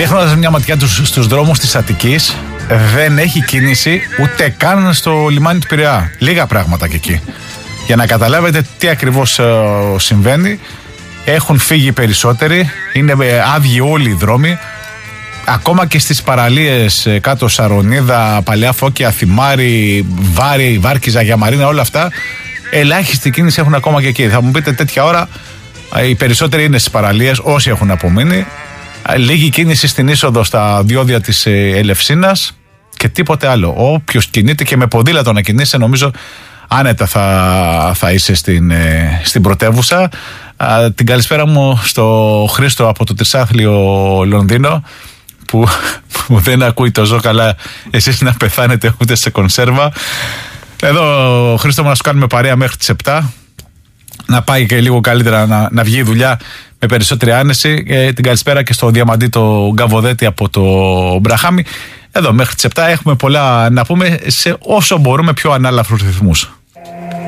Ρίχνοντας μια ματιά στους δρόμους της Αττικής, δεν έχει κίνηση ούτε καν στο λιμάνι του Πειραιά. Λίγα πράγματα και εκεί. Για να καταλάβετε τι ακριβώς συμβαίνει, έχουν φύγει οι περισσότεροι, είναι άδειοι όλοι οι δρόμοι. Ακόμα και στις παραλίες κάτω Σαρονίδα, Παλαιά Φώκια, Θυμάρη, Βάρκιζα, Γιαμαρίνα, όλα αυτά, ελάχιστη κίνηση έχουν ακόμα και εκεί. Θα μου πείτε τέτοια ώρα, οι περισσότεροι είναι στις παραλίες, όσοι έχουν απομείνει. Λίγη κίνηση στην είσοδο στα διόδια της Ελευσίνας και τίποτε άλλο. Όποιος κινείται και με ποδήλατο να κινείσαι, νομίζω άνετα θα είσαι στην πρωτεύουσα. Την καλησπέρα μου στο Χρήστο από το τρισάθλιο Λονδίνο, που δεν ακούει το ζω καλά εσείς να πεθάνετε ούτε σε κονσέρβα. Εδώ, Χρήστο μου, να σου κάνουμε παρέα μέχρι τις 7, να πάει και λίγο καλύτερα να βγει η δουλειά με περισσότερη άνεση. Την καλησπέρα και στο Διαμαντή το Γκαβοδέτη από το Μπραχάμι. Εδώ μέχρι τις 7 έχουμε πολλά να πούμε σε όσο μπορούμε πιο ανάλαφρους ρυθμούς.